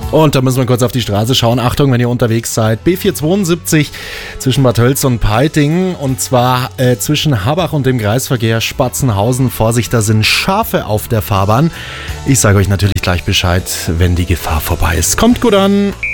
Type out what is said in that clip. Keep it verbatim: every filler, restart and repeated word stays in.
Und da müssen wir kurz auf die Straße schauen. Achtung, wenn ihr unterwegs seid. B vierhundertzweiundsiebzig zwischen Bad Tölz und Peiting. Und zwar äh, zwischen Habach und dem Kreisverkehr Spatzenhausen. Vorsicht, da sind Schafe auf der Fahrbahn. Ich sage euch natürlich gleich Bescheid, wenn die Gefahr vorbei ist. Kommt gut an.